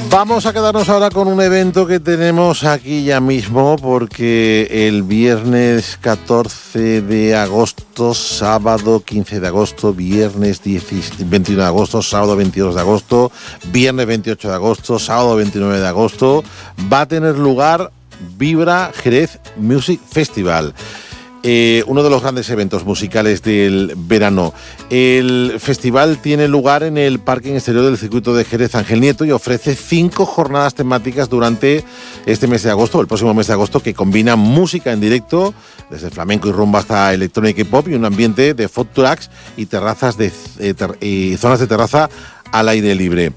Vamos a quedarnos ahora con un evento que tenemos aquí ya mismo, porque el viernes 14 de agosto, sábado 15 de agosto, viernes 21 de agosto, sábado 22 de agosto, viernes 28 de agosto, sábado 29 de agosto, va a tener lugar Vibra Jerez Music Festival. Uno de los grandes eventos musicales del verano. El festival tiene lugar en el parking exterior del circuito de Jerez Ángel Nieto y ofrece 5 jornadas temáticas durante este mes de agosto, el próximo mes de agosto, que combinan música en directo, desde flamenco y rumba hasta electrónica y pop, y un ambiente de food trucks y terrazas y zonas de terraza al aire libre.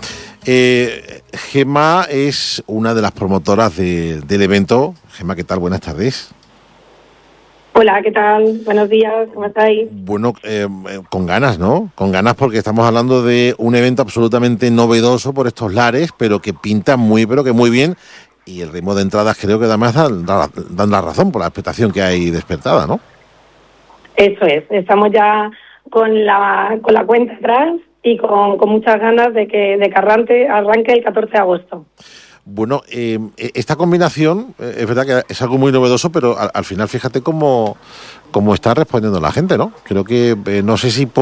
Gemma es una de las promotoras del evento. Gemma, ¿qué tal? Buenas tardes. Hola, ¿qué tal? Buenos días, ¿cómo estáis? Bueno, con ganas, ¿no? Con ganas, porque estamos hablando de un evento absolutamente novedoso por estos lares, pero que pinta pero que muy bien, y el ritmo de entradas creo que además dan la razón por la expectación que hay despertada, ¿no? Eso es, estamos ya con la cuenta atrás y con muchas ganas de que arranque el 14 de agosto. Bueno, esta combinación, es verdad que es algo muy novedoso, pero al final fíjate cómo está respondiendo la gente, ¿no? Creo que, no sé si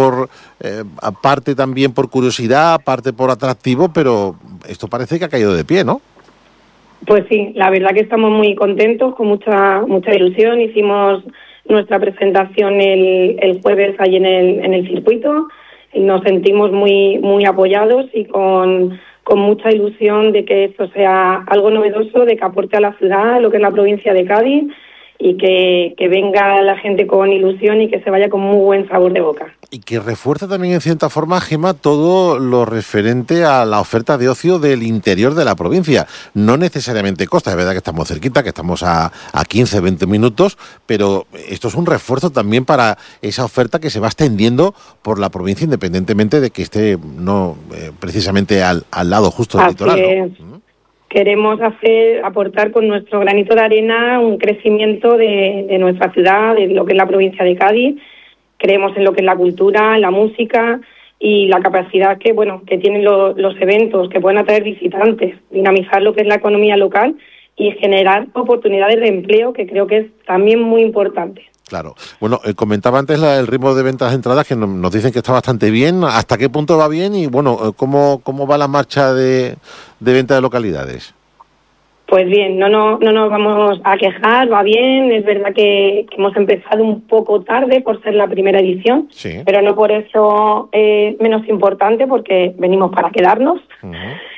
aparte también por curiosidad, aparte por atractivo, pero esto parece que ha caído de pie, ¿no? Pues sí, la verdad que estamos muy contentos, con mucha ilusión. Hicimos nuestra presentación el jueves ahí en el circuito y nos sentimos muy apoyados y con mucha ilusión de que esto sea algo novedoso, de que aporte a la ciudad, lo que es la provincia de Cádiz, y que venga la gente con ilusión y que se vaya con muy buen sabor de boca. Y que refuerza también en cierta forma, Gemma, todo lo referente a la oferta de ocio del interior de la provincia. No necesariamente costa, es verdad que estamos cerquita, que estamos a 15, 20 minutos, pero esto es un refuerzo también para esa oferta que se va extendiendo por la provincia, independientemente de que esté no precisamente al lado justo del litoral, ¿no? Queremos aportar con nuestro granito de arena un crecimiento de nuestra ciudad, de lo que es la provincia de Cádiz. Creemos en lo que es la cultura, la música y la capacidad que tienen los eventos, que pueden atraer visitantes, dinamizar lo que es la economía local y generar oportunidades de empleo, que creo que es también muy importante. Claro. Bueno, comentaba antes el ritmo de ventas de entradas, que nos dicen que está bastante bien. ¿Hasta qué punto va bien? Y bueno, ¿cómo va la marcha de venta de localidades? Pues bien, no nos vamos a quejar, va bien. Es verdad que hemos empezado un poco tarde por ser la primera edición, sí, pero no por eso menos importante, porque venimos para quedarnos. Uh-huh.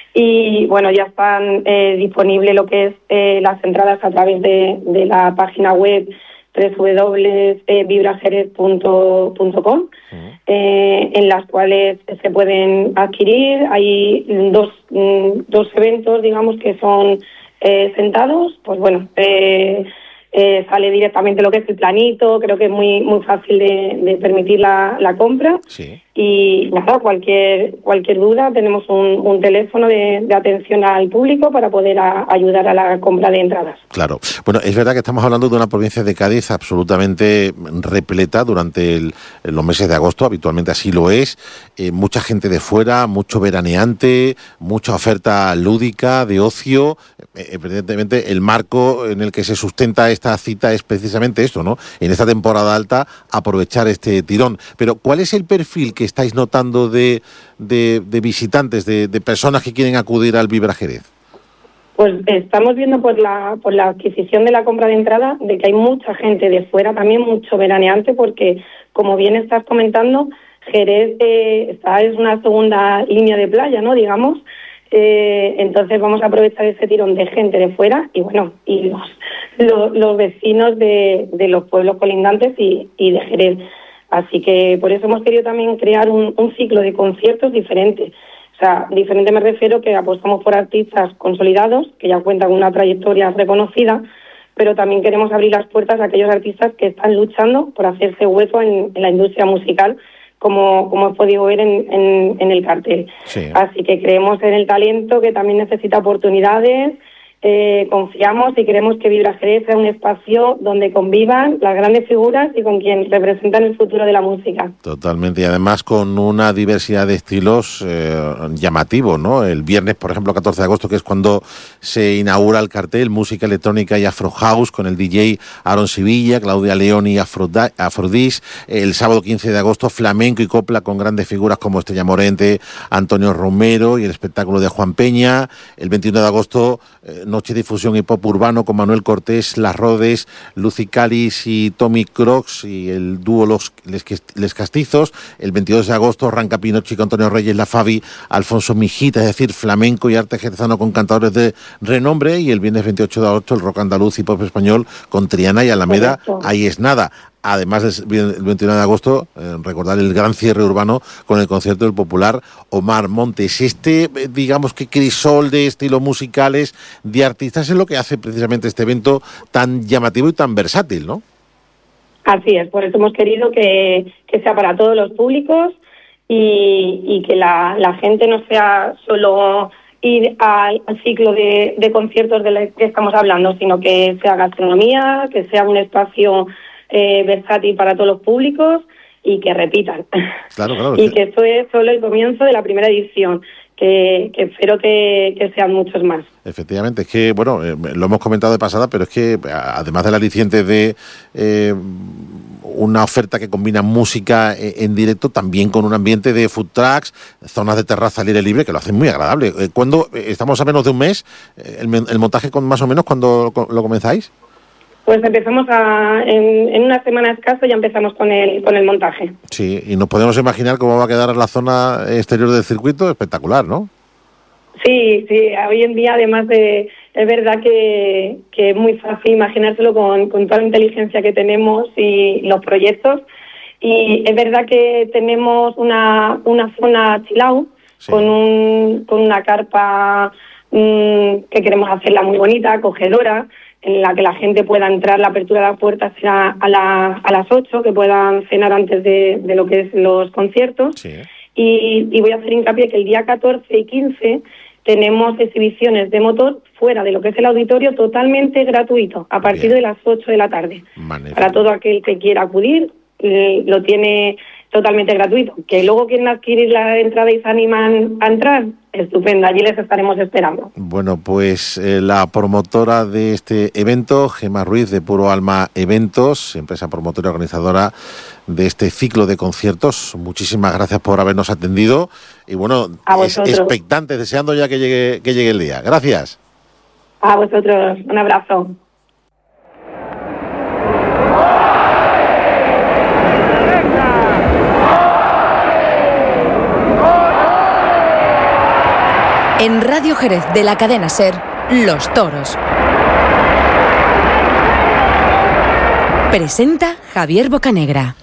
Y bueno, ya están disponibles lo que es las entradas a través de la página web www.vibrajerez.com, en las cuales se pueden adquirir. Hay dos eventos, digamos, que son sentados. Pues bueno, sale directamente lo que es el planito. Creo que es muy fácil de permitir la compra. Sí. Y nada, cualquier duda, tenemos un teléfono de atención al público para poder ayudar a la compra de entradas. Claro. Bueno, es verdad que estamos hablando de una provincia de Cádiz absolutamente repleta durante los meses de agosto, habitualmente así lo es. Mucha gente de fuera, mucho veraneante, mucha oferta lúdica, de ocio. Evidentemente, el marco en el que se sustenta esta cita es precisamente esto, ¿no? En esta temporada alta, aprovechar este tirón. Pero, ¿cuál es el perfil que estáis notando de visitantes, de personas que quieren acudir al Vibra Jerez? Pues estamos viendo por la adquisición de la compra de entrada de que hay mucha gente de fuera, también mucho veraneante, porque como bien estás comentando, Jerez es una segunda línea de playa, ¿no? Digamos. Entonces vamos a aprovechar ese tirón de gente de fuera y los vecinos de los pueblos colindantes y de Jerez. Así que por eso hemos querido también crear un ciclo de conciertos diferente. O sea, diferente me refiero que apostamos por artistas consolidados, que ya cuentan con una trayectoria reconocida, pero también queremos abrir las puertas a aquellos artistas que están luchando por hacerse hueco en la industria musical, como hemos podido ver en el cartel. Sí. Así que creemos en el talento, que también necesita oportunidades, confiamos y queremos que Vibra Jerez sea un espacio donde convivan las grandes figuras y con quien representan el futuro de la música. Totalmente, y además con una diversidad de estilos llamativo, ¿no? El viernes, por ejemplo, 14 de agosto, que es cuando se inaugura el cartel, música electrónica y Afro House, con el DJ Aaron Sevilla, Claudia León y Afrodis. El sábado 15 de agosto, flamenco y copla con grandes figuras como Estrella Morente, Antonio Romero y el espectáculo de Juan Peña. El 21 de agosto, noche de difusión y pop urbano con Manuel Cortés, Las Rodes, Lucy Calis y Tommy Crocs y el dúo Les Castizos. El 22 de agosto, Ranca Pinochi con Antonio Reyes, La Fabi, Alfonso Mijita, es decir, flamenco y arte jerezano con cantadores de renombre. Y el viernes 28 de agosto, el rock andaluz y pop español con Triana y Alameda. Correcto. Ahí es nada. Además, el 29 de agosto, recordar el gran cierre urbano con el concierto del popular Omar Montes. Digamos que crisol de estilos musicales, de artistas, es lo que hace precisamente este evento tan llamativo y tan versátil, ¿no? Así es, por eso hemos querido que sea para todos los públicos y que la gente no sea solo ir al ciclo de conciertos del que estamos hablando, sino que sea gastronomía, que sea un espacio versátil para todos los públicos y que repitan. Claro, y que esto es solo el comienzo de la primera edición, que espero que sean muchos más. Efectivamente, es que, bueno, lo hemos comentado de pasada, pero es que además del aliciente de una oferta que combina música en directo, también con un ambiente de food trucks, zonas de terraza al aire libre, que lo hacen muy agradable. ¿Cuándo estamos a menos de un mes? ¿El montaje más o menos cuándo lo comenzáis? Pues empezamos en una semana escasa ya empezamos con el montaje. Sí, y nos podemos imaginar cómo va a quedar la zona exterior del circuito, espectacular, ¿no? Sí, hoy en día además es verdad que es muy fácil imaginárselo con toda la inteligencia que tenemos y los proyectos. Y es verdad que tenemos una zona chill out, sí, con una carpa que queremos hacerla muy bonita, acogedora, en la que la gente pueda entrar, la apertura de la puerta será a las 8, que puedan cenar antes de lo que es los conciertos. Sí. Y voy a hacer hincapié que el día 14 y 15 tenemos exhibiciones de motor fuera de lo que es el auditorio totalmente gratuito, a partir de las 8 de la tarde. Magnífico. Para todo aquel que quiera acudir, lo tiene totalmente gratuito. Que luego quieren adquirir la entrada y se animan a entrar, estupendo, allí les estaremos esperando. Bueno, pues la promotora de este evento, Gemma Ruiz, de Puro Alma Eventos, empresa promotora y organizadora de este ciclo de conciertos, muchísimas gracias por habernos atendido y bueno, expectantes, deseando ya que llegue el día. Gracias. A vosotros, un abrazo. En Radio Jerez de la cadena SER, Los Toros. Presenta Javier Bocanegra.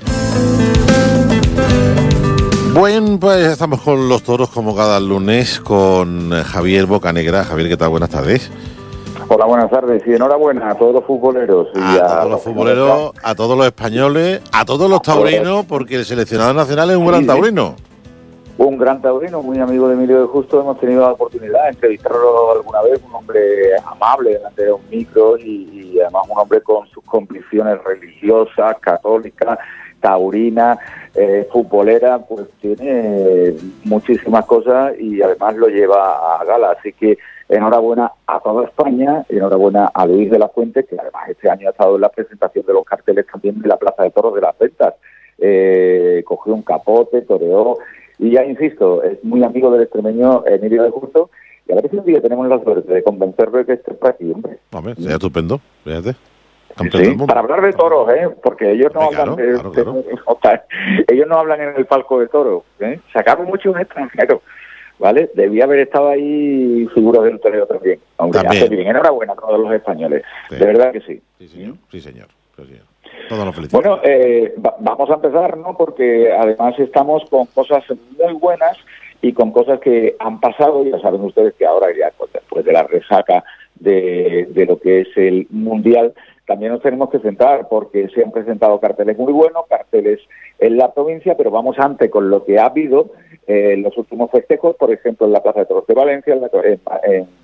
Bueno, pues estamos con Los Toros como cada lunes con Javier Bocanegra. Javier, ¿qué tal? Buenas tardes. Hola, buenas tardes y enhorabuena a todos los futboleros. A todos los futboleros, a todos los españoles, a todos los taurinos, porque el seleccionado nacional es un gran taurino. Un gran taurino, muy amigo de Emilio de Justo. Hemos tenido la oportunidad de entrevistarlo alguna vez, un hombre amable delante de un micro y además un hombre con sus convicciones religiosas, católicas, taurina, futbolera, pues tiene muchísimas cosas y además lo lleva a gala. Así que enhorabuena a toda España, enhorabuena a Luis de la Fuente, que además este año ha estado en la presentación de los carteles también de la Plaza de Toros de las Ventas. Cogió un capote, toreó. Y ya insisto, es muy amigo del extremeño Emilio de Justo, y a ver si un día tenemos la suerte de convencerlo de que esté por aquí, hombre. Hombre, sería estupendo, fíjate. Sí, para hablar de toros, porque ellos no hablan claro. Ellos no hablan en el palco de toros, sacaron mucho un extranjero, ¿vale? Debía haber estado ahí figuras del toreo también, aunque hace bien. Enhorabuena a todos los españoles, sí. De verdad que sí. Sí, señor. Sí, señor. Sí, señor. Todos los felicito. Bueno, vamos a empezar, ¿no? Porque además estamos con cosas muy buenas y con cosas que han pasado. Ya saben ustedes que ahora, ya después de la resaca de lo que es el Mundial, también nos tenemos que centrar porque se han presentado carteles muy buenos, carteles en la provincia, pero vamos antes con lo que ha habido en los últimos festejos, por ejemplo, en la Plaza de Toros de Valencia, en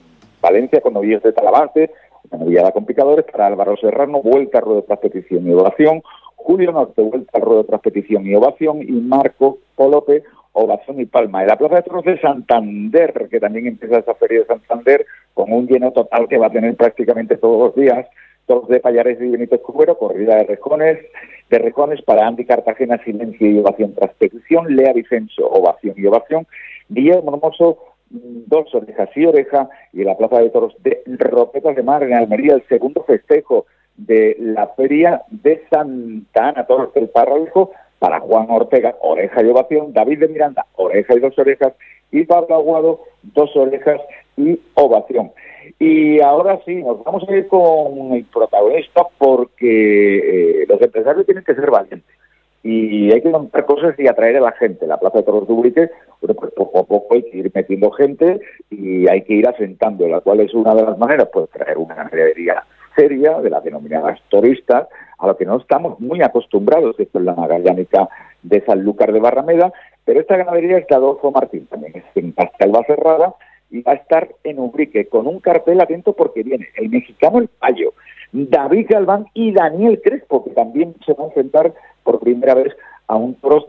Valencia con novillos de Talavante, una novillada con picadores. Para Álvaro Serrano, vuelta, ruedo tras petición y ovación. Julio Norte, vuelta, ruedo tras petición y ovación. Y Marco Polope, ovación y palma. En la Plaza de Toros de Santander, que también empieza esa feria de Santander, con un lleno total que va a tener prácticamente todos los días. Toros de Pallares y Benito Escudero, corrida de rejones para Andy Cartagena, silencio y ovación tras petición. Lea Vicencio, ovación y ovación. Guillermo Hermoso, 2 orejas y oreja. Y en la Plaza de Toros de Roquetas de Mar, en Almería, el segundo festejo de la feria de Santa Ana, Toros del Parralejo, para Juan Ortega, oreja y ovación. David de Miranda, oreja y 2 orejas. Y Pablo Aguado, 2 orejas y ovación. Y ahora sí, nos vamos a ir con el protagonista, porque los empresarios tienen que ser valientes y hay que montar cosas y atraer a la gente. La Plaza de Toros de Ubrique, bueno, pues poco a poco hay que ir metiendo gente y hay que ir asentando, la cual es una de las maneras, pues traer una ganadería seria, de las denominadas toristas, a lo que no estamos muy acostumbrados. Esto es la Magallánica de Sanlúcar de Barrameda, pero esta ganadería es de Adolfo Martín, también es en Castelva Cerrada, y va a estar en Ubrique con un cartel atento, porque viene el mexicano El Payo, David Galván y Daniel Crespo, que también se va a enfrentar por primera vez a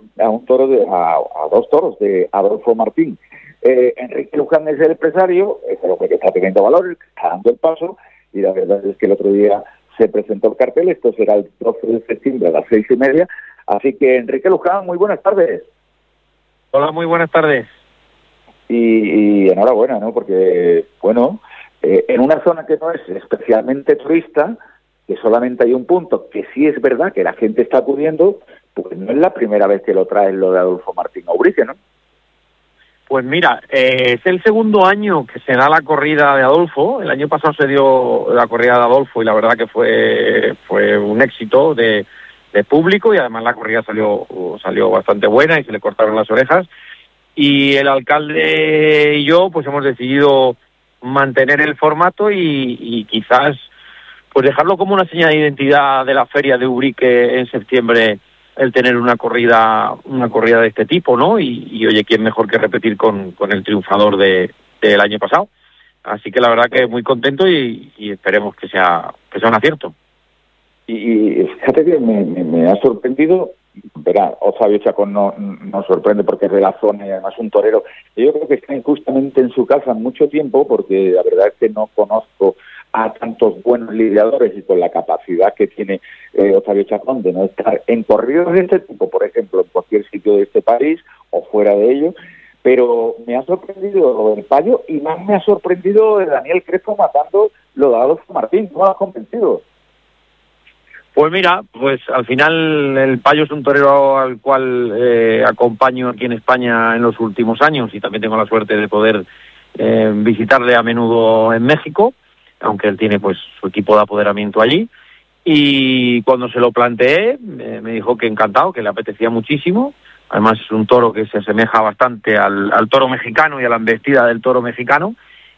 dos toros de Adolfo Martín. Enrique Luján es el empresario, es el hombre que está teniendo valor, que está dando el paso, y la verdad es que el otro día se presentó el cartel. Esto será el 12 de septiembre a las 6:30. Así que, Enrique Luján, muy buenas tardes. Hola, muy buenas tardes. Y enhorabuena, ¿no? Porque, bueno, en una zona que no es especialmente turista, que solamente hay un punto, que sí es verdad que la gente está acudiendo, pues no es la primera vez que lo traes lo de Adolfo Martín a Ubrique, ¿no? Pues mira, es el segundo año que se da la corrida de Adolfo. El año pasado se dio la corrida de Adolfo y la verdad que fue un éxito de público, y además la corrida salió bastante buena y se le cortaron las orejas. Y el alcalde y yo pues hemos decidido mantener el formato y quizás pues dejarlo como una señal de identidad de la feria de Ubrique en septiembre, el tener una corrida de este tipo, ¿no? Y oye, ¿quién mejor que repetir con el triunfador del año pasado? Así que la verdad que muy contento y esperemos que sea un acierto. Y fíjate que me ha sorprendido. Verá, Octavio Chacón no sorprende porque es de la zona y además un torero. Yo creo que está injustamente en su casa mucho tiempo, porque la verdad es que no conozco a tantos buenos lidiadores y con la capacidad que tiene Octavio Chacón de no estar en corridos de este tipo, por ejemplo, en cualquier sitio de este país o fuera de ello. Pero me ha sorprendido lo del Payo y más me ha sorprendido de Daniel Crespo matando lo de Adolfo Martín. ¿Cómo lo has convencido? Pues mira, pues al final el Payo es un torero al cual acompaño aquí en España en los últimos años, y también tengo la suerte de poder visitarle a menudo en México, aunque él tiene pues su equipo de apoderamiento allí. Y cuando se lo planteé, me dijo que encantado, que le apetecía muchísimo. Además es un toro que se asemeja bastante al toro mexicano y a la embestida del toro mexicano.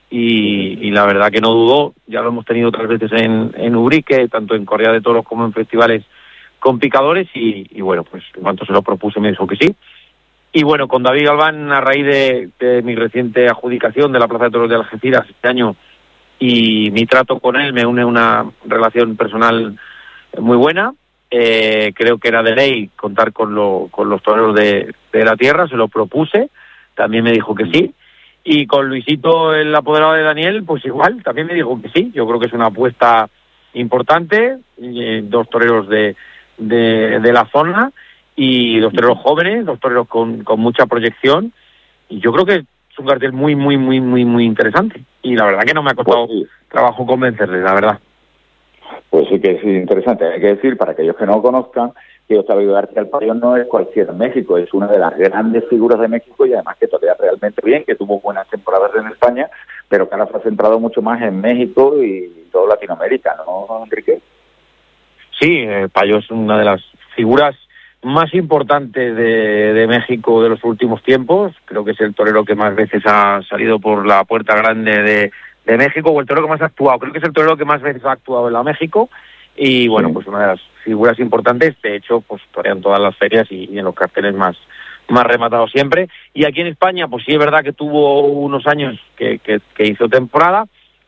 Y la verdad que no dudó. Ya lo hemos tenido 3 veces en Ubrique, tanto en corrida de toros como en festivales con picadores, y bueno, pues en cuanto se lo propuse me dijo que sí. Y bueno, con David Galván, a raíz de mi reciente adjudicación de la Plaza de Toros de Algeciras este año, y mi trato con él, me une una relación personal muy buena. Creo que era de ley contar con los toreros de la tierra, se lo propuse, también me dijo que sí. Y con Luisito, el apoderado de Daniel, pues igual, también me dijo que sí. Yo creo que es una apuesta importante, 2 toreros de la zona, y 2 toreros jóvenes, 2 toreros con mucha proyección, y yo creo que es un cartel muy, muy, muy, muy, muy interesante. Y la verdad que no me ha costado trabajo convencerles, la verdad. Pues sí que es interesante. Hay que decir, para aquellos que no conozcan, que Octavio García El Payo no es cualquiera en México, es una de las grandes figuras de México, y además que torea realmente bien, que tuvo buenas temporadas en España, pero que ahora se ha centrado mucho más en México y toda Latinoamérica, ¿no, Enrique? Sí, El Payo es una de las figuras más importantes de México de los últimos tiempos. Creo que es el torero que más veces ha salido por la puerta grande de México, o el torero que más ha actuado. Creo que es el torero que más veces ha actuado en la México. Y bueno, pues una de las figuras importantes. De hecho, pues torean todas las ferias y en los carteles más rematados siempre. Y aquí en España, pues sí es verdad que tuvo unos años que hizo temporada.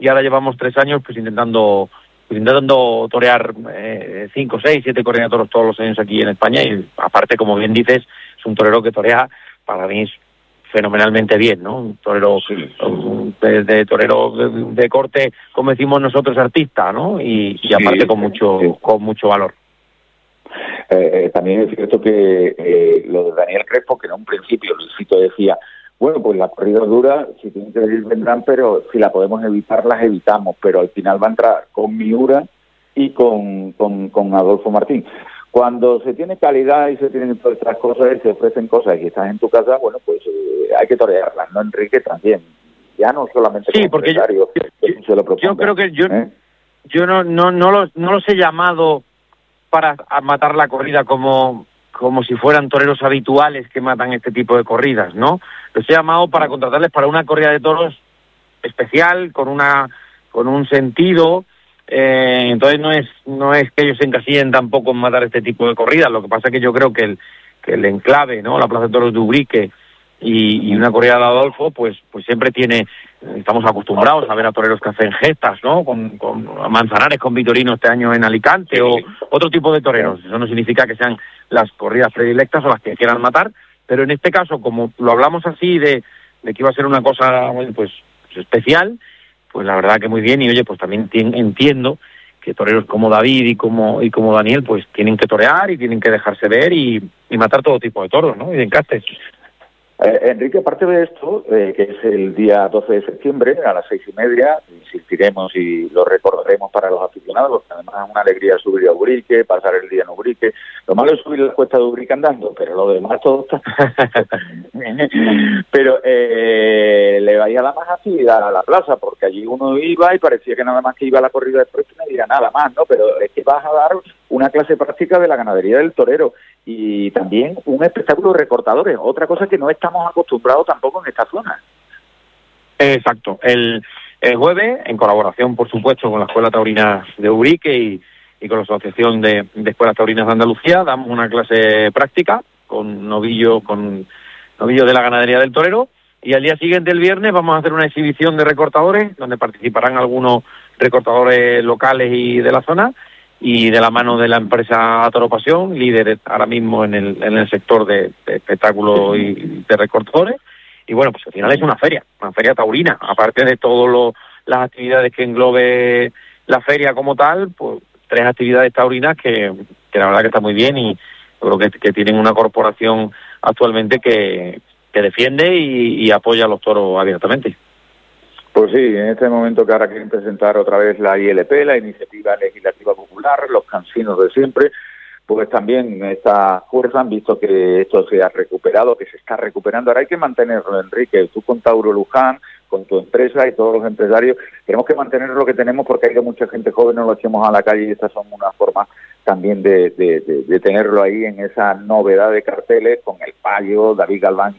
y ahora llevamos 3 años pues intentando torear 5, 6, 7 corridas de toros todos los años aquí en España, y aparte, como bien dices, es un torero que torea, para mí, fenomenalmente bien, ¿no? Un torero de torero de corte, como decimos nosotros, artista, ¿no? Y aparte con mucho valor. También es cierto que lo de Daniel Crespo, que en un principio Luisito decía, bueno, pues la corrida dura, si tienen que venir vendrán, pero si la podemos evitar, las evitamos, pero al final va a entrar con Miura y con Adolfo Martín. Cuando se tiene calidad y se tienen todas estas cosas y se ofrecen cosas y estás en tu casa, bueno, pues hay que torearlas, ¿no, Enrique? También, ya no solamente como empresario, se lo proponga, yo creo que yo no los he llamado para matar la corrida como si fueran toreros habituales que matan este tipo de corridas, ¿no? Los he llamado para contratarles para una corrida de toros especial, con un sentido. Entonces no es que ellos se encasillen tampoco en matar este tipo de corridas. Lo que pasa es que yo creo que el enclave, ¿no? La Plaza de Toros de Ubrique y una corrida de Adolfo, pues siempre estamos acostumbrados a ver a toreros que hacen gestas, ¿no? Con Manzanares, con Vitorino este año en Alicante, o otro tipo de toreros. Eso no significa que sean las corridas predilectas o las que quieran matar, pero en este caso, como lo hablamos así de que iba a ser una cosa, pues especial, pues la verdad que muy bien. Y oye, pues también entiendo que toreros como David y como Daniel, pues tienen que torear y tienen que dejarse ver y matar todo tipo de toros, ¿no? Y de encastes. Enrique, aparte de esto, que es el día 12 de septiembre a las 6:30, insistiremos y lo recordaremos para los aficionados, porque además es una alegría subir a Ubrique, pasar el día en Ubrique. Lo malo es subir la cuesta de Ubrique andando, pero lo demás todo está... Pero le vaya la más así a la plaza, porque allí uno iba y parecía que nada más que iba a la corrida de toros no había nada más, ¿no? Pero es que vas a dar una clase práctica de la ganadería del torero y también un espectáculo de recortadores, otra cosa que no estamos acostumbrados tampoco en esta zona. Exacto. El jueves, en colaboración, por supuesto, con la Escuela Taurina de Ubrique y con la Asociación de Escuelas Taurinas de Andalucía, damos una clase práctica con novillo de la ganadería del torero, y al día siguiente, el viernes, vamos a hacer una exhibición de recortadores, donde participarán algunos recortadores locales y de la zona, y de la mano de la empresa Toro Pasión, líder ahora mismo en el sector de espectáculos y de recortadores. Y bueno, pues al final es una feria taurina, aparte de todas las actividades que englobe la feria como tal, pues 3 actividades taurinas que la verdad que está muy bien, y creo que tienen una corporación actualmente que defiende y apoya a los toros abiertamente. Pues sí, en este momento que ahora quieren presentar otra vez la ILP, la Iniciativa Legislativa Popular, los cansinos de siempre, pues también esta fuerza han visto que esto se ha recuperado, que se está recuperando. Ahora hay que mantenerlo, Enrique. Tú con Tauro Luján, con tu empresa y todos los empresarios, tenemos que mantener lo que tenemos, porque hay mucha gente joven, no lo echemos a la calle, y estas son una forma también de tenerlo ahí en esa novedad de carteles con el Payo, David Galván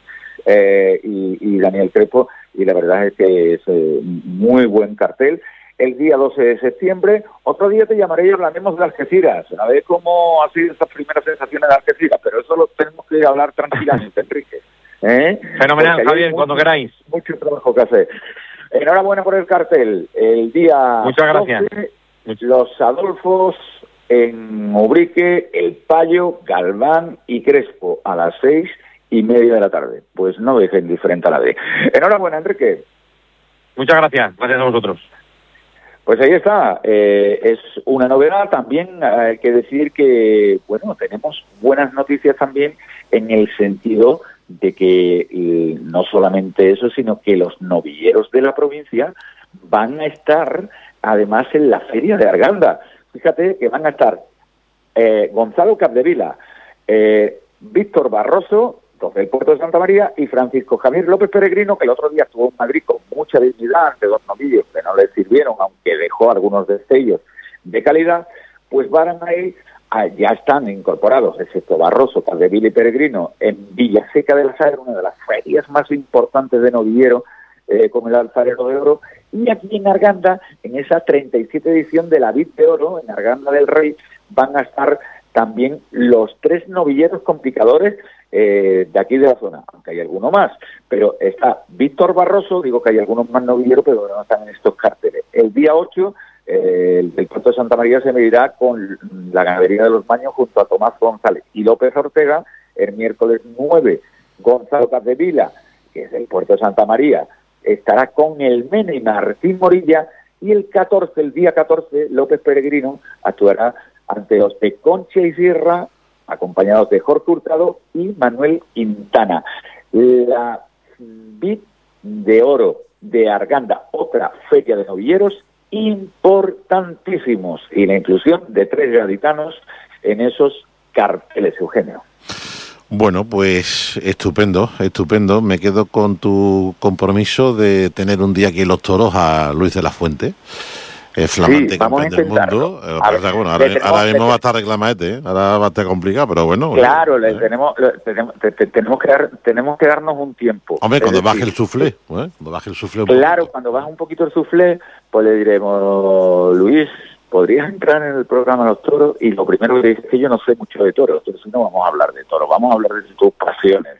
y Daniel Crespo, y la verdad es que es muy buen cartel. El día 12 de septiembre, otro día te llamaré y hablaremos de Algeciras, a ver cómo han sido esas primeras sensaciones de Algeciras, pero eso lo tenemos que hablar tranquilamente, Enrique. Fenomenal, Javier, cuando queráis. Mucho trabajo que hacer. Enhorabuena por el cartel. El día Muchas gracias. 12, los Adolfos en Ubrique, el Payo, Galván y Crespo a las 6:30 de la tarde. Pues no dejen diferente a nadie. Enhorabuena, Enrique. Muchas gracias. Gracias a vosotros. Pues ahí está, es una novedad. También hay que decir que, bueno, tenemos buenas noticias también en el sentido de que no solamente eso, sino que los novilleros de la provincia van a estar además en la Feria de Arganda. Fíjate que van a estar Gonzalo Capdevila, Víctor Barroso, del Puerto de Santa María, y Francisco Javier López Peregrino, que el otro día estuvo en Madrid con mucha dignidad ante 2 novillos que no le sirvieron, aunque dejó algunos destellos de calidad. Pues van a ir, ya están incorporados, excepto Barroso, Capdevila y Peregrino, en Villaseca del Saer, una de las ferias más importantes de novillero, con el Alfarero de Oro, y aquí en Arganda, en esa 37 edición de la Vid de Oro, en Arganda del Rey, van a estar también los 3 novilleros complicadores de aquí de la zona, aunque hay alguno más, pero está Víctor Barroso, digo que hay algunos más novilleros, pero no están en estos carteles. El día 8, el puerto de Santa María se medirá con la ganadería de los Maños junto a Tomás González y López Ortega. El miércoles 9, Gonzalo Capdevila, que es el puerto de Santa María, estará con el Mene y Martín Morilla, y el día 14, López Peregrino actuará ante los de Concha y Sierra, acompañados de Jorge Hurtado y Manuel Quintana. La Vid de Oro de Arganda, otra feria de novilleros importantísimos, y la inclusión de 3 gaditanos en esos carteles, Eugenio. Bueno, pues estupendo. Me quedo con tu compromiso de tener un día aquí en Los Toros a Luis de la Fuente, flamante campeón del mundo. Bueno, ahora mismo va a estar reclamadete, ahora va a estar complicado, pero bueno. Claro, tenemos que darnos un tiempo. Hombre, cuando baje el suflé, cuando baje el suflé. Claro, cuando baje un poquito el suflé, pues le diremos, Luis, ¿podrías entrar en el programa Los Toros? Y lo primero que dice es que yo no sé mucho de toros, entonces no vamos a hablar de toros, vamos a hablar de tus pasiones.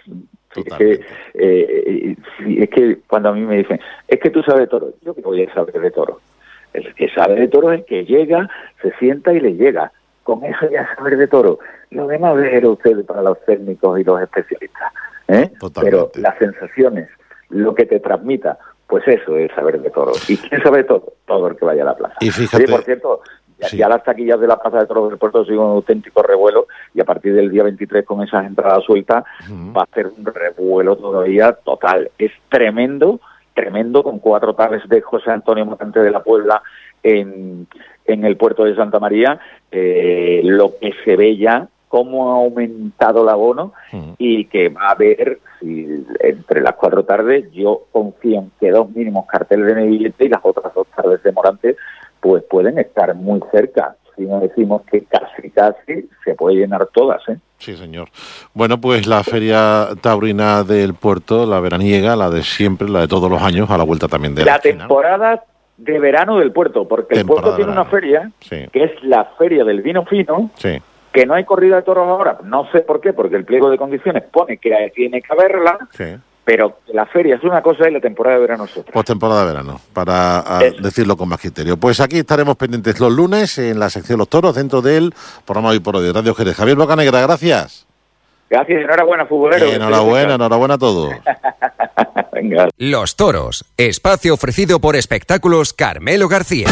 Es que cuando a mí me dicen, es que tú sabes de toros, yo que voy a saber de toros. El que sabe de toros es el que llega, se sienta y le llega. Con eso ya saber de toros. Lo demás es usted para los técnicos y los especialistas. Pero las sensaciones, lo que te transmita, pues eso es saber de toros. ¿Y quién sabe de todo? Todo el que vaya a la plaza. Y fíjate, por cierto, ya las taquillas de la Plaza de Toros del Puerto siguen un auténtico revuelo, y a partir del día 23 con esas entradas sueltas va a ser un revuelo todavía total. Es tremendo, con 4 tardes de José Antonio Motante de la Puebla en el puerto de Santa María, lo que se ve ya, cómo ha aumentado el abono, y que va a haber, entre las 4 tardes, yo confío en que 2 mínimos carteles de billete y las otras 2 tardes de Morante, pues pueden estar muy cerca. Si no decimos que casi se puede llenar todas, ¿eh? Sí, señor. Bueno, pues la Feria Taurina del Puerto, la veraniega, la de siempre, la de todos los años, a la vuelta también de la temporada de verano del puerto, porque el puerto tiene una feria, que es la Feria del Vino Fino, que no hay corrida de toros ahora, no sé por qué, porque el pliego de condiciones pone que tiene que haberla, pero la feria es una cosa y la temporada de verano es otra. Pues temporada de verano, para decirlo con más criterio. Pues aquí estaremos pendientes los lunes en la sección Los Toros, dentro del programa Hoy por Hoy de Radio Jerez. Javier Bocanegra, gracias. Gracias, enhorabuena, futbolero. Enhorabuena a todos. Venga. Los Toros, espacio ofrecido por Espectáculos Carmelo García.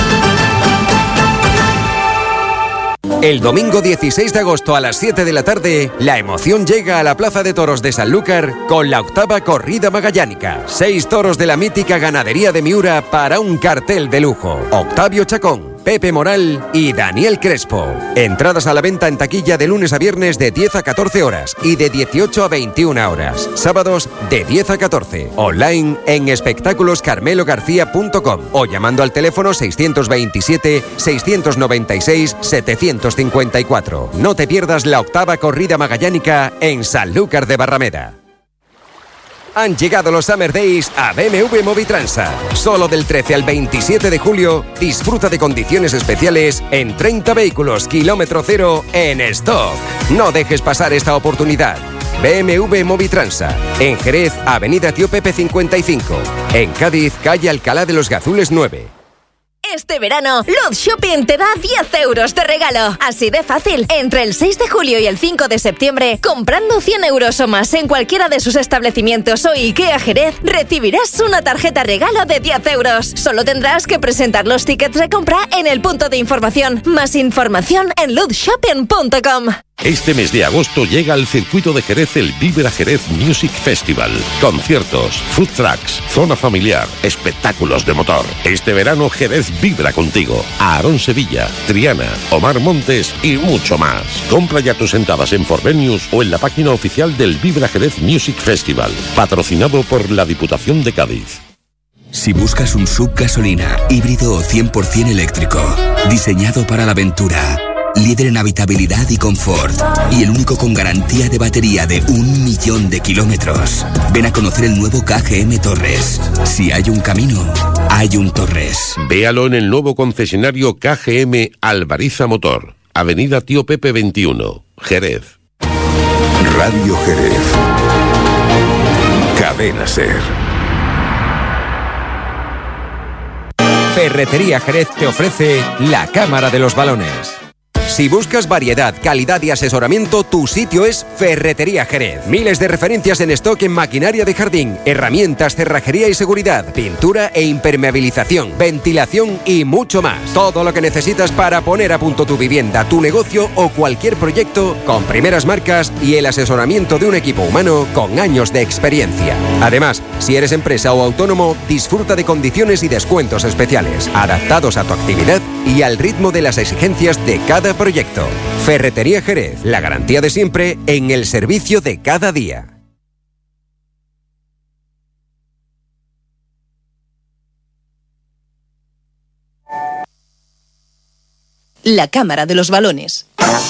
El domingo 16 de agosto a las 7 de la tarde, la emoción llega a la Plaza de Toros de Sanlúcar con la 8ª corrida magallánica. 6 toros de la mítica ganadería de Miura para un cartel de lujo. Octavio Chacón, Pepe Moral y Daniel Crespo. Entradas a la venta en taquilla de lunes a viernes de 10 a 14 horas y de 18 a 21 horas. Sábados de 10 a 14. Online en espectáculoscarmelogarcía.com o llamando al teléfono 627-696-754. No te pierdas la 8ª corrida magallánica en Sanlúcar de Barrameda. Han llegado los Summer Days a BMW Movitransa. Solo del 13 al 27 de julio, disfruta de condiciones especiales en 30 vehículos kilómetro cero en stock. No dejes pasar esta oportunidad. BMW Movitransa. En Jerez, Avenida Tío Pepe 55. En Cádiz, calle Alcalá de los Gazules 9. Este verano, Luz Shopping te da 10 euros de regalo. Así de fácil. Entre el 6 de julio y el 5 de septiembre, comprando 100 euros o más en cualquiera de sus establecimientos o IKEA Jerez, recibirás una tarjeta regalo de 10 euros. Solo tendrás que presentar los tickets de compra en el punto de información. Más información en luzshopping.com. Este mes de agosto llega al circuito de Jerez el Vibra Jerez Music Festival. Conciertos, food trucks, zona familiar, espectáculos de motor. Este verano Jerez vibra contigo. Aarón Sevilla, Triana, Omar Montes y mucho más. Compra ya tus entradas en Forvenius o en la página oficial del Vibra Jerez Music Festival. Patrocinado por la Diputación de Cádiz. Si buscas un SUV gasolina, híbrido o 100% eléctrico, diseñado para la aventura, líder en habitabilidad y confort, y el único con garantía de batería de 1.000.000 de kilómetros. Ven a conocer el nuevo KGM Torres. Si hay un camino, hay un Torres. Véalo en el nuevo concesionario KGM Alvariza Motor, Avenida Tío Pepe 21, Jerez. Radio Jerez. Cadena SER. Ferretería Jerez te ofrece la Cámara de los Balones. Si buscas variedad, calidad y asesoramiento, tu sitio es Ferretería Jerez. Miles de referencias en stock en maquinaria de jardín, herramientas, cerrajería y seguridad, pintura e impermeabilización, ventilación y mucho más. Todo lo que necesitas para poner a punto tu vivienda, tu negocio o cualquier proyecto con primeras marcas y el asesoramiento de un equipo humano con años de experiencia. Además, si eres empresa o autónomo, disfruta de condiciones y descuentos especiales, adaptados a tu actividad y al ritmo de las exigencias de cada proyecto. Ferretería Jerez, la garantía de siempre en el servicio de cada día. La Cámara de los Balones.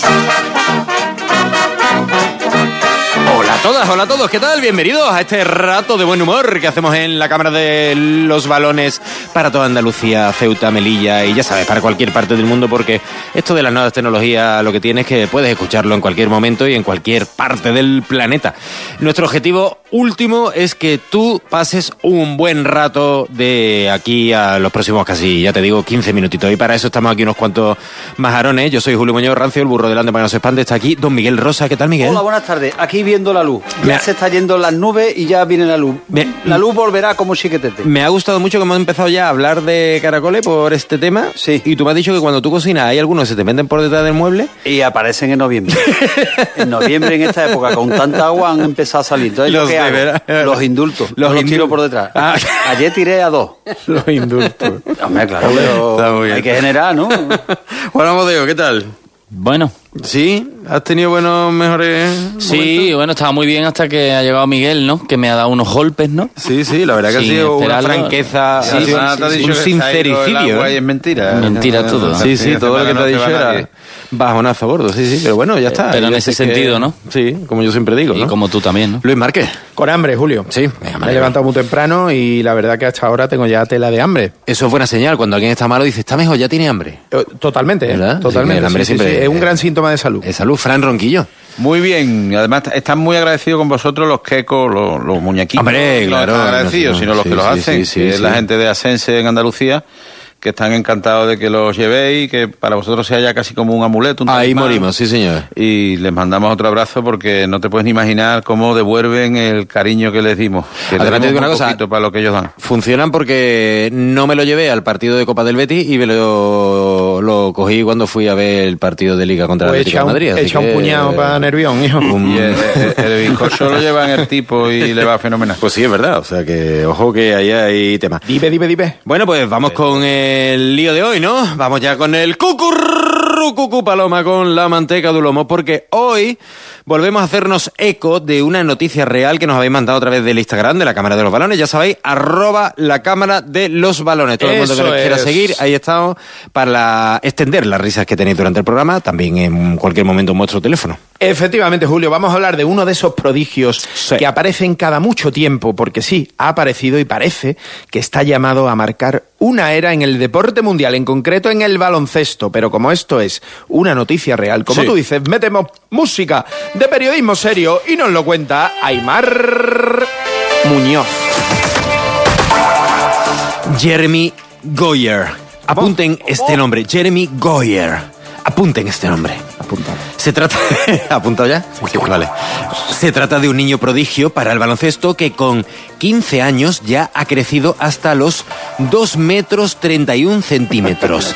Hola a todos, ¿qué tal? Bienvenidos a este rato de buen humor que hacemos en la Cámara de los Balones para toda Andalucía, Ceuta, Melilla y ya sabes, para cualquier parte del mundo, porque esto de las nuevas tecnologías lo que tiene es que puedes escucharlo en cualquier momento y en cualquier parte del planeta. Nuestro objetivo último es que tú pases un buen rato de aquí a los próximos casi, ya te digo, 15 minutitos, y para eso estamos aquí unos cuantos majarones. Yo soy Julio Muñoz Rancio, el burro delante para que no se espante. Está aquí don Miguel Rosa. ¿Qué tal, Miguel? Hola, buenas tardes. Aquí viendo la luz. Ya se está yendo las nubes y ya viene la luz. La luz volverá como chiquetete. Me ha gustado mucho que hemos empezado ya a hablar de caracoles por este tema. Sí. Y tú me has dicho que cuando tú cocinas hay algunos que se te meten por detrás del mueble. Y aparecen en noviembre. En noviembre, en esta época, con tanta agua han empezado a salir. Entonces, ¿yo qué hago? Los indultos. Los tiro por detrás. Ah. Ayer tiré a 2. Los indultos. Hombre, claro, pero hay que generar, ¿no? Juan Amodeo, ¿qué tal? Bueno. ¿Sí? ¿Has tenido buenos, mejores Sí, momentos? bueno, estaba muy bien hasta que ha llegado Miguel, ¿no? Que me ha dado unos golpes, ¿no? Sí, la verdad que ha sido una franqueza, un sincericidio. Es mentira. Mentira todo. Sí, todo lo que te ha dicho era bajonazo gordo, sí, pero bueno, ya está. Pero en ese sentido, ¿no? Sí, como yo siempre digo, ¿no? Y como tú también, ¿no? Luis Márquez. Con hambre, Julio. Sí. Me he levantado muy temprano y la verdad que hasta ahora tengo ya tela de hambre. Eso es buena señal. Cuando alguien está malo dice, está mejor, ya tiene hambre. Totalmente, ¿verdad? Totalmente. Sí, el hambre siempre es un gran síntoma de salud. Es salud. Fran Ronquillo. Muy bien, además están muy agradecidos con vosotros los quecos, los muñequitos. Hombre, claro. No agradecidos, sino los que los hacen, que es la gente de Asense en Andalucía, que están encantados de que los llevéis, que para vosotros sea ya casi como un amuleto. Ahí morimos, sí señor. Y les mandamos otro abrazo porque no te puedes ni imaginar cómo devuelven el cariño que les dimos. Que además te digo una cosa, para lo que ellos dan. Funcionan porque no me lo llevé al partido de Copa del Betis y me lo cogí cuando fui a ver el partido de Liga contra el Atlético de Madrid. Echa un puñado para Nervión, hijo. Y el bizcocho lo lleva en el tipo y le va fenomenal. Pues sí, es verdad, o sea que ojo que ahí hay tema. Dime. Bueno, pues vamos con el lío de hoy, ¿no? Vamos ya con el cucú paloma con la manteca de lomo, porque hoy volvemos a hacernos eco de una noticia real que nos habéis mandado a través del Instagram de la Cámara de los Balones. Ya sabéis, @la Cámara de los Balones. Todo el mundo que nos quiera seguir, ahí estamos para extender las risas que tenéis durante el programa, también en cualquier momento en vuestro teléfono. Efectivamente, Julio, vamos a hablar de uno de esos prodigios que aparecen cada mucho tiempo, porque sí, ha aparecido y parece que está llamado a marcar una era en el deporte mundial, en concreto en el baloncesto. Pero como esto es una noticia real, como tú dices, metemos música de periodismo serio y nos lo cuenta Aimar Muñoz. Jeremy Goyer. Apunten este nombre, Jeremy Goyer. Apunten este nombre. Apuntado. Se trata... ¿Apuntado ya? Vale. Se trata de un niño prodigio para el baloncesto que con 15 años ya ha crecido hasta los 2 metros 31 centímetros.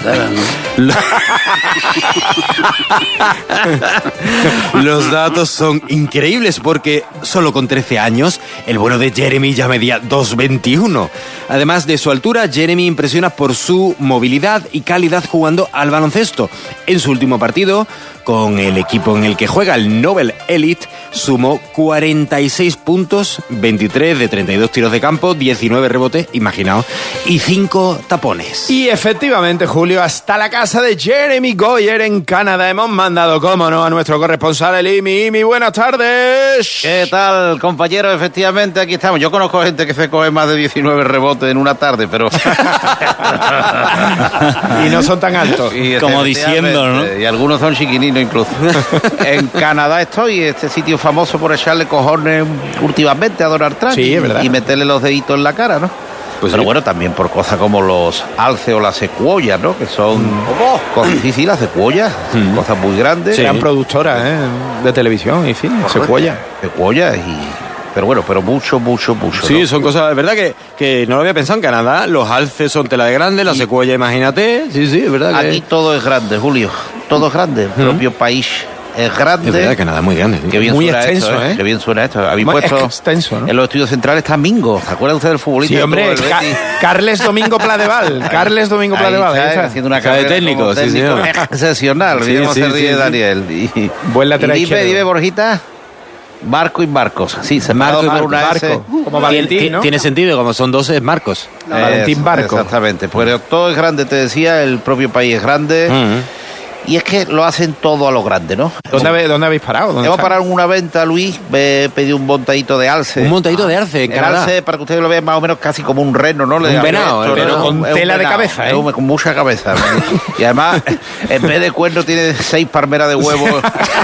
Los datos son increíbles porque solo con 13 años el bueno de Jeremy ya medía 2,21. Además de su altura, Jeremy impresiona por su movilidad y calidad jugando al baloncesto. En su último partido, con el equipo en el que juega, el Nobel Elite, sumó 46 puntos, 23 de 32 tiros de campo, 19 rebotes, imaginaos, y 5 tapones. Y efectivamente, Julio, hasta la casa de Jeremy Goyer en Canadá hemos mandado, cómo no, a nuestro corresponsal, el Imi. Buenas tardes. ¿Qué tal, compañero? Efectivamente, aquí estamos. Yo conozco gente que se coge más de 19 rebotes en una tarde, pero... Y no son tan altos. Como diciendo, ¿no? Y algunos son chiquininos. vino incluso. En Canadá estoy, este sitio famoso por echarle cojones últimamente a Donald Trump. Sí, es verdad. Y meterle los deditos en la cara, ¿no? Pues pero sí. Bueno, también por cosas como los alces o las secuoyas, ¿no? Que son cosas, sí, las secuoyas, cosas muy grandes. Sí. Eran productoras de televisión y cine, secuoyas. Secuoyas pero bueno, pero mucho. Sí, ¿no? son cosas, es verdad que no lo había pensado. En Canadá los alces son tela de grande, la secuoya, imagínate. Sí, es verdad que... Aquí todo es grande, Julio, todo es grande. El propio país es grande. Es verdad, Canadá es muy grande. Sí. Qué bien muy suena extenso, esto, ¿eh? Qué bien suena esto. Habéis puesto extenso, ¿no? En los estudios centrales está Mingo. ¿Se acuerdan ustedes del futbolista? Sí, hombre, Carles Domingo Pladeval. Carles Domingo Pladeval. Ahí está haciendo una carrera de técnico, sí, excepcional. Sí, se ríe Daniel. Buen lateral izquierdo. Dime, Borjita. Marco y Marcos. Sí, se Marco por una Marco. S. Como Valentín, ¿no? Tiene sentido, como son 12 es Marcos. Valentín Barco. Exactamente. Pues todo es grande, te decía, el propio país es grande. Y es que lo hacen todo a lo grande, ¿no? ¿Dónde habéis parado? Hemos parado en una venta, Luis. Me he pedido un montadito de alce. Un montadito de alce en Canadá. El alce, para que ustedes lo vean más o menos casi como un reno, ¿no? Un venado. Pero con tela de cabeza, ¿eh? Con mucha cabeza. Y además, en vez de cuerno, tiene 6 palmeras de huevos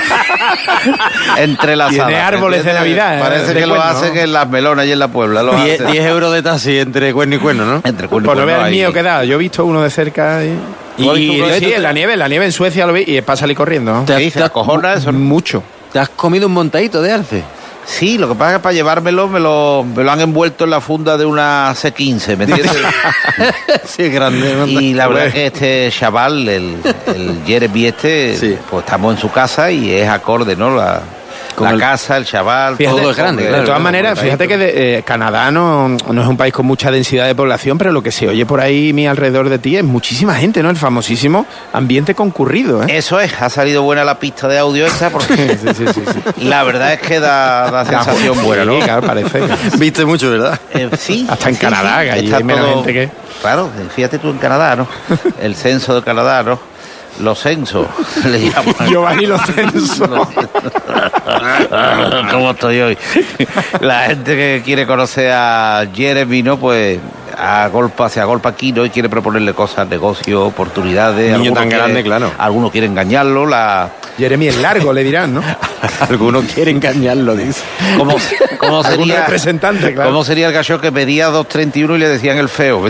entrelazadas. Tiene árboles de Navidad. Parece que lo hacen en las melonas y en la Puebla. 10 euros de taxi entre cuerno y cuerno, ¿no? Entre cuerno y cuerno. Por no ver el mío que da. Yo he visto uno de cerca y sí, en la nieve en Suecia lo vi y es para salir corriendo, ¿no? ¿Te acojona eso? Mucho. ¿Te has comido un montadito de alce? Sí, lo que pasa es que para llevármelo me lo han envuelto en la funda de una C15, ¿me entiendes? Sí, es grande. Y la verdad es que este chaval, el Jeremy sí. Pues estamos en su casa y es acorde, ¿no? La casa, el chaval, fíjate, todo es grande. De todas maneras, fíjate que Canadá no es un país con mucha densidad de población, pero lo que se oye por ahí alrededor de ti es muchísima gente, ¿no? El famosísimo ambiente concurrido, ¿eh? Eso es, ha salido buena la pista de audio esta porque sí. La verdad es que da sensación buena, ¿no? Claro, parece. Viste mucho, ¿verdad? Sí. Hasta en Canadá, que allí hay menos gente que... Claro, fíjate tú en Canadá, ¿no? El censo de Canadá, ¿no? Los censos, le llaman. Giovanni Los Censos. ¿Cómo estoy hoy? La gente que quiere conocer a Jeremy, ¿no? Pues se agolpa aquí, ¿no? Y quiere proponerle cosas, negocios, oportunidades. Niño tan grande, claro. Algunos quieren engañarlo. Jeremy es largo, le dirán, ¿no? Algunos quieren engañarlo, dice. ¿Cómo sería representante, claro? ¿Cómo sería el gallo que pedía 2.31 y le decían el feo?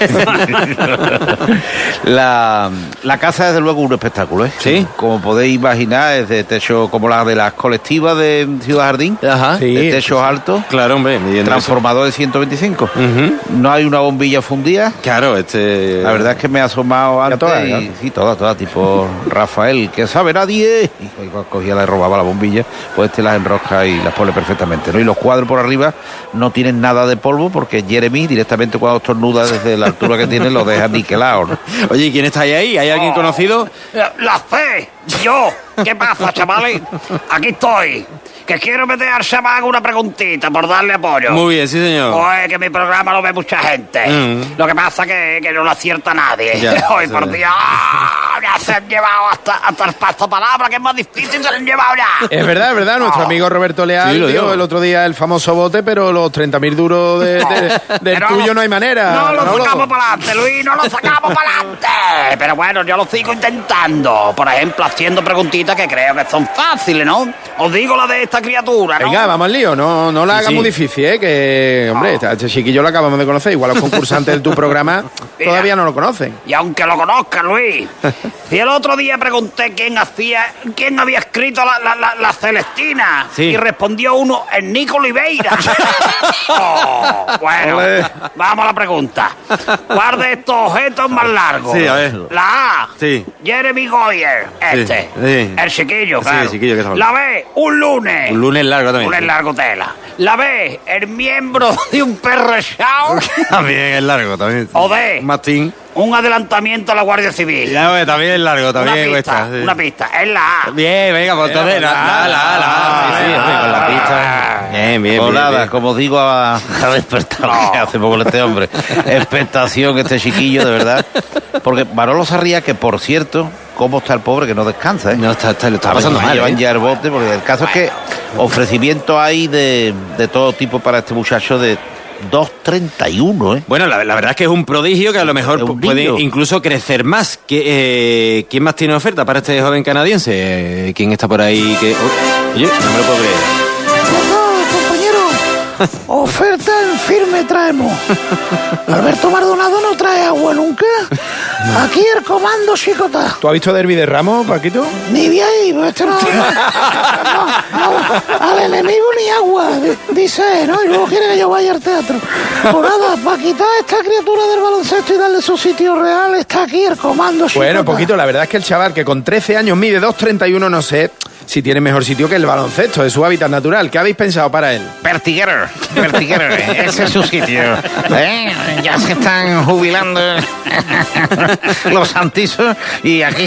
La casa, desde luego, un espectáculo, ¿eh? Sí. Como podéis imaginar, es de techo como la de las colectivas de Ciudad Jardín. Ajá. Sí, de techos altos. Claro, hombre. Transformador de 125. No hay una bombilla fundida. Claro, La verdad es que me ha asomado antes. Sí, toda, tipo Rafael, que sabe nadie. Y cogía, le robaba la bombilla, pues las enrosca y las pone perfectamente, ¿no? Y los cuadros por arriba no tienen nada de polvo porque Jeremy directamente cuando estornuda desde la altura que tiene lo deja niquelado, ¿no? Oye, ¿y quién está ahí? ¿Hay alguien conocido? La C, yo. ¿Qué pasa, chavales? Aquí estoy. Que quiero meter al chamán una preguntita por darle apoyo. Muy bien, sí, señor. Pues que mi programa lo ve mucha gente. Lo que pasa que no lo acierta nadie. Hoy por Dios, ya se han llevado hasta el pasto palabra, que es más difícil, se lo han llevado ya. Es verdad. Nuestro amigo Roberto Leal dio el otro día el famoso bote, pero los 30.000 duros del tuyo no hay manera. No lo sacamos para adelante, Luis, no lo sacamos para adelante. Pero bueno, yo lo sigo intentando. Por ejemplo, haciendo preguntitas que creo que son fáciles, ¿no? Os digo la de esta criatura, ¿no? Venga, vamos al lío, no la hagas muy difícil, ¿eh? Que, hombre, este chiquillo lo acabamos de conocer. Igual los concursantes de tu programa todavía no lo conocen. Y aunque lo conozcan, Luis, si el otro día pregunté quién había escrito la Celestina, y respondió uno, el Nico Oliveira. Bueno, vamos a la pregunta. ¿Cuál de estos objetos es más largo? Sí, a ver. La A, Jeremy Goyer, el chiquillo, claro. Sí, el chiquillo que está La B, un lunes. Un lunes largo también. Un lunes largo tela. La B, el miembro de un perro echado. También es largo, también. O D, Martín. Un adelantamiento a la Guardia Civil. Ya, también es largo, también cuesta. Una pista, es la A. Bien, venga, pues entonces con la pista. Bien. Pues nada, como os digo, ha despertado que hace poco este hombre. Expectación este chiquillo, de verdad. Porque Manolo Sarria, que por cierto, cómo está el pobre que no descansa, ¿eh? No, lo está pasando mal. Llevan ya el bote, porque el caso es que ofrecimientos hay de todo tipo para este muchacho de 2,31, ¿eh? Bueno, la verdad es que es un prodigio que a lo mejor puede incluso crecer más. ¿Quién más tiene oferta para este joven canadiense? ¿Quién está por ahí? Oye, no me lo puedo creer. Oferta en firme traemos. Alberto Maldonado no trae agua nunca. Aquí el comando chicota. ¿Tú has visto Derby de Ramos, Paquito? Ni de ahí, pues este no, al enemigo ni agua, dice, ¿no? Y luego quiere que yo vaya al teatro. Pues nada, para quitar a esta criatura del baloncesto y darle su sitio real, está aquí el comando chicota. Bueno, Poquito, la verdad es que el chaval que con 13 años mide 2,31, no sé si tiene mejor sitio que el baloncesto, es su hábitat natural. ¿Qué habéis pensado para él? Pertiguero, ese es su sitio. Ya se están jubilando los santizos y aquí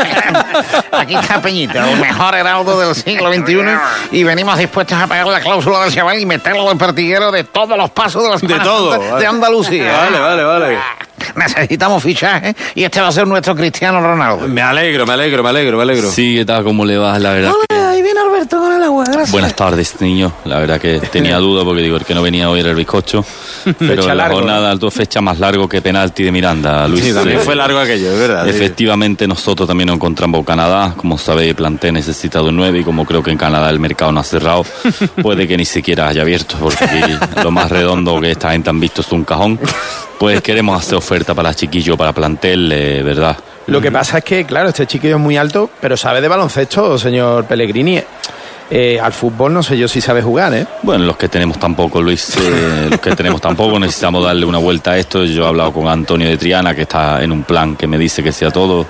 está Peñita, el mejor heraldo del siglo XXI, y venimos dispuestos a pagar la cláusula del chaval y meterlo de pertiguero de todos los pasos de las de Andalucía. Vale. Necesitamos fichaje y este va a ser nuestro Cristiano Ronaldo. Me alegro. Sí, ¿qué tal? ¿Cómo le va? La verdad que... Ahí viene Alberto con el agua, gracias. Buenas tardes, niño. La verdad que tenía duda porque digo, el que no venía hoy era el bizcocho. Pero la jornada, fecha más largo que penalti de Miranda, Luis. Sí, también fue largo aquello, es verdad. Efectivamente, nosotros también nos encontramos en Canadá. Como sabéis, el plantel necesita de 9 y como creo que en Canadá el mercado no ha cerrado, puede que ni siquiera haya abierto, porque lo más redondo que esta gente han visto es un cajón. Pues queremos hacer oferta para chiquillo, para plantel, ¿verdad? Lo que pasa es que, claro, este chiquillo es muy alto, pero sabe de baloncesto, señor Pellegrini. Al fútbol no sé yo si sabe jugar, ¿eh? Bueno, los que tenemos tampoco, Luis, necesitamos darle una vuelta a esto. Yo he hablado con Antonio de Triana, que está en un plan que me dice que sea todo.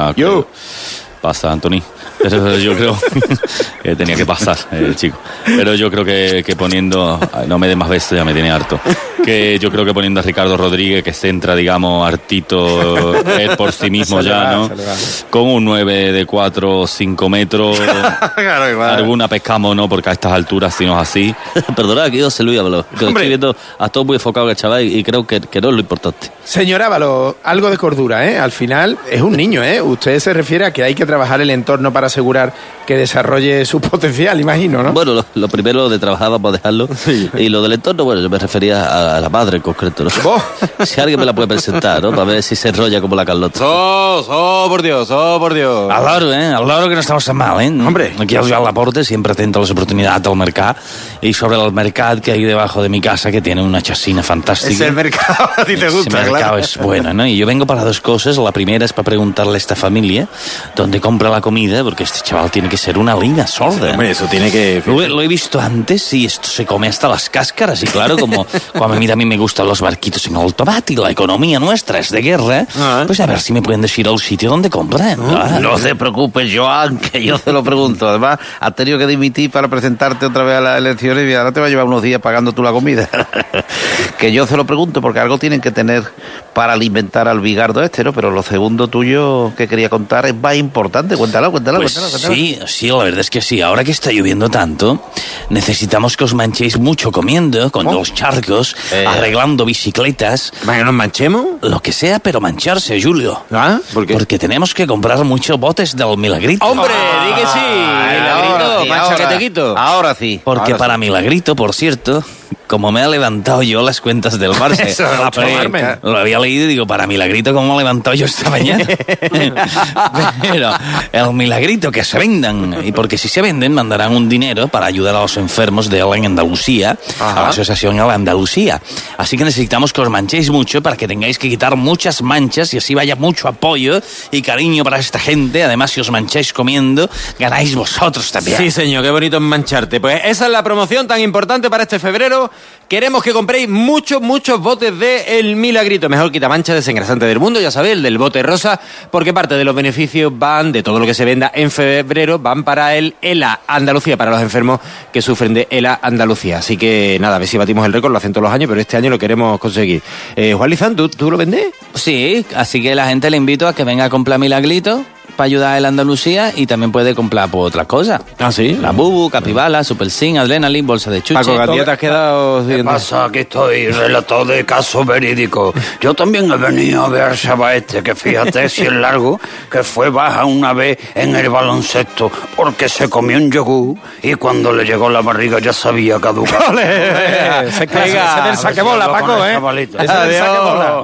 Pasa, Anthony. Pero yo creo que tenía que pasar, chico. Pero yo creo que poniendo... No me dé más besos, ya me tiene harto. Que yo creo que poniendo a Ricardo Rodríguez, que centra, digamos, hartito él por sí mismo ya, ¿no? Con un 9 de 4 o 5 metros. Claro, igual. Alguna pescamos, ¿no? Porque a estas alturas, si no es así... Perdona, que yo se lo hablo. Que estoy viendo a todos muy enfocado el chaval y creo que no es lo importante. Señor Ábalos, algo de cordura, ¿eh? Al final es un niño, ¿eh? Usted se refiere a que hay que trabajar el entorno para asegurar que desarrolle su potencial, imagino, ¿no? Bueno, lo primero de trabajar para dejarlo. Sí. Y lo del entorno, bueno, yo me refería a la madre en concreto, ¿no? Si alguien me la puede presentar, ¿no? Para ver si se enrolla como la Carlota. Por Dios. Al loro que no estamos tan mal, ¿eh? Hombre. Aquí al Joan Laporte siempre atento a las oportunidades del mercado. Y sobre el mercado que hay debajo de mi casa, que tiene una chacina fantástica. Es el mercado, a ti te gusta, claro. El mercado es bueno, ¿no? Y yo vengo para dos cosas. La primera es para preguntarle a esta familia dónde compra la comida, porque este chaval tiene que ser una linda sorda. Hombre, eso tiene que... Lo he visto antes y esto se come hasta las cáscaras. Y claro, como a mí también me gustan los barquitos en alto bat y la economía nuestra es de guerra, pues a ver si me pueden decir el sitio donde compran. No se preocupe, Joan, que yo se lo pregunto. Además, has tenido que dimitir para presentarte otra vez a las elecciones y ahora te va a llevar unos días pagando tú la comida. Que yo se lo pregunto porque algo tienen que tener para alimentar al bigardo este, ¿no? Pero lo segundo tuyo que quería contar es más importante. Cuéntalo. Sí, la verdad es que sí. Ahora que está lloviendo tanto, necesitamos que os manchéis mucho comiendo, con los charcos, arreglando bicicletas. ¿Para que nos manchemos? Lo que sea, pero mancharse, Julio. ¿Por qué? Porque tenemos que comprar muchos botes del Milagrito. ¡Hombre, di que sí! Milagrito, mancha que te quito. Ahora sí. Porque para Milagrito, por cierto... Como me ha levantado yo las cuentas del Barça, lo había leído y digo, para Milagrito, ¿cómo me he levantado yo esta mañana? Pero el Milagrito, que se vendan, y porque si se venden, mandarán un dinero para ayudar a los enfermos de él en Andalucía, a la asociación El Andalucía. Así que necesitamos que os manchéis mucho para que tengáis que quitar muchas manchas y así vaya mucho apoyo y cariño para esta gente. Además, si os mancháis comiendo, ganáis vosotros también. Sí, señor, qué bonito es mancharte. Pues esa es la promoción tan importante para este febrero. Queremos que compréis muchos botes de El Milagrito, mejor quitamancha desengrasante del mundo, ya sabéis, el del bote rosa, porque parte de los beneficios van, de todo lo que se venda en febrero, van para el ELA Andalucía, para los enfermos que sufren de ELA Andalucía. Así que nada, a ver si batimos el récord, lo hacen todos los años, pero este año lo queremos conseguir. Juan Lizán, ¿tú lo vendes? Sí, así que la gente le invito a que venga a comprar Milagrito para ayudar a la Andalucía y también puede comprar por otras cosas. ¿Ah, sí? La Bubu, Capibala, Super Zinc, Adrenaline, bolsa de chuche. Paco Gandía, ¿te has quedado? ¿Qué pasa? Aquí estoy, relator de casos verídicos. Yo también he venido a ver al chaval que fíjate si es largo, que fue baja una vez en el baloncesto porque se comió un yogur y cuando le llegó la barriga ya sabía caducar. Se del saquebola, Paco, ¿eh? Ese del saquebola.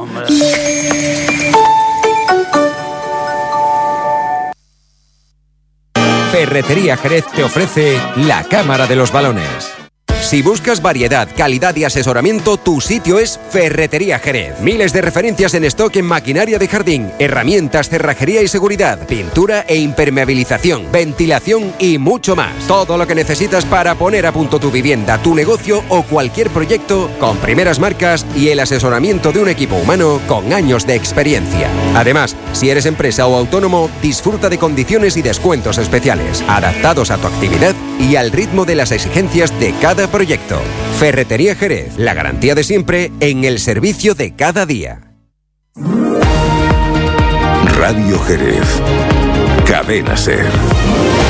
Ferretería Jerez te ofrece la Cámara de los Balones. Si buscas variedad, calidad y asesoramiento, tu sitio es Ferretería Jerez. Miles de referencias en stock en maquinaria de jardín, herramientas, cerrajería y seguridad, pintura e impermeabilización, ventilación y mucho más. Todo lo que necesitas para poner a punto tu vivienda, tu negocio o cualquier proyecto con primeras marcas y el asesoramiento de un equipo humano con años de experiencia. Además, si eres empresa o autónomo, disfruta de condiciones y descuentos especiales, adaptados a tu actividad y al ritmo de las exigencias de cada proyecto. Ferretería Jerez, la garantía de siempre en el servicio de cada día. Radio Jerez. Cadena SER.